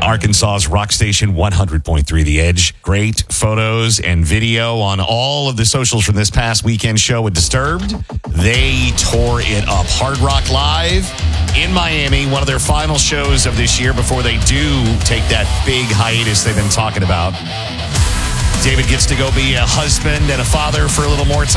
Arkansas's rock station 100.3 The Edge. Great photos and video on all of the socials from this past weekend show with Disturbed. They tore it up. Hard Rock Live in Miami, one of their final shows of this year before they do take that big hiatus they've been talking about. David gets to go be a husband and a father for a little more time.